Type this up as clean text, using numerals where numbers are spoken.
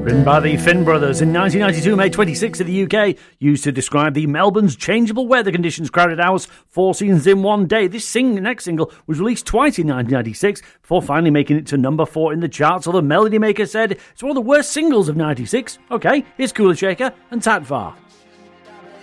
Written by the Finn Brothers in 1992, May 26 in the UK, used to describe the Melbourne's changeable weather conditions, crowded hours, 4 seasons in one day. This next single was released twice in 1996 before finally making it to number 4 in the charts. Although Melody Maker said it's one of the worst singles of 96. Okay, here's Cooler Shaker and Tatvar.